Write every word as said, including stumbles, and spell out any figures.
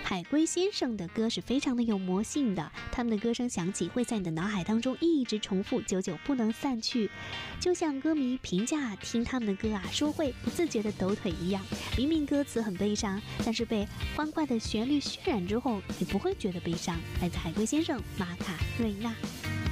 海龟先生的歌是非常的有魔性的，他们的歌声响起会在你的脑海当中一直重复，久久不能散去，就像歌迷评价听他们的歌啊说会不自觉的抖腿一样。明明歌词很悲伤，但是被欢快的旋律渲染之后，你不会觉得悲伤。来自海龟先生马卡瑞娜。